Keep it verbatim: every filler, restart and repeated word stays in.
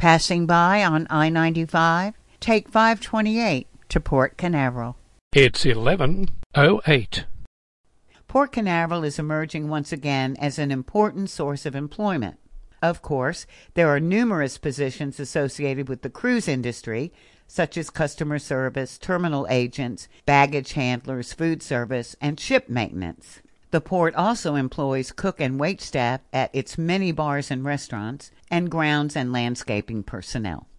Passing by on I ninety-five, take five twenty-eight to Port Canaveral. It's eleven oh eight. Port Canaveral is emerging once again as an important source of employment. Of course, there are numerous positions associated with the cruise industry, such as customer service, terminal agents, baggage handlers, food service, and ship maintenance. The port also employs cook and wait staff at its many bars and restaurants, and grounds and landscaping personnel.